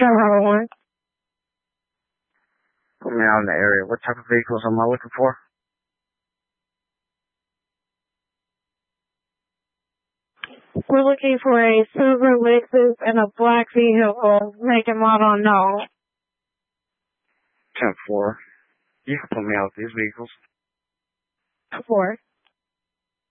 1. Put me out in the area. What type of vehicles am I looking for? We're looking for a silver Lexus and a black vehicle, make and model unknown. 10-4. You can put me out with these vehicles. 4.